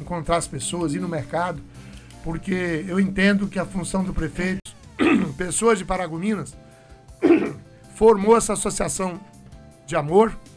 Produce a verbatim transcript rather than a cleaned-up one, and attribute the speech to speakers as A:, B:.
A: encontrar as pessoas, ir no mercado, porque eu entendo que a função do prefeito, pessoas de Paragominas, formou essa associação de amor,